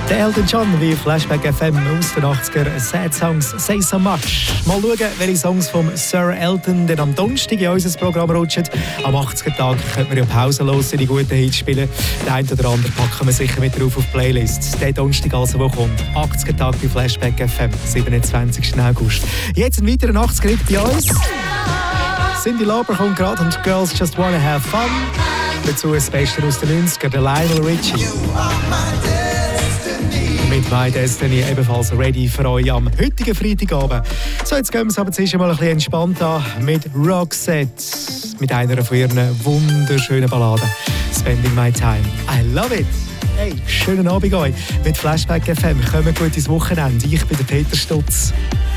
Der Elton John wie Flashback FM aus den 80er Sad Songs Say So Much. Mal schauen, welche Songs vom Sir Elton denn am Donnerstag in unser Programm rutschen. Am 80er-Tag können wir ja pausenlos die guten Hits spielen. Den einen oder anderen packen wir sicher mit drauf auf die Playlist. Der Donnerstag also, wo kommt. 80er-Tag bei Flashback FM, 27. August. Jetzt ein weiterer 80er-Hit bei uns. Cindy Lauper kommt gerade und Girls Just Wanna Have Fun. Dazu das Beste aus den 90er, der Lionel Richie. Mit My Destiny ebenfalls ready für euch am heutigen Freitagabend. So, jetzt gehen wir es aber zuerst mal ein bisschen entspannt an mit Roxette. Mit einer von ihren wunderschönen Balladen. Spending My Time. I love it. Hey, schönen Abend euch. Mit Flashback FM kommen gut ins Wochenende. Ich bin der Peter Stutz.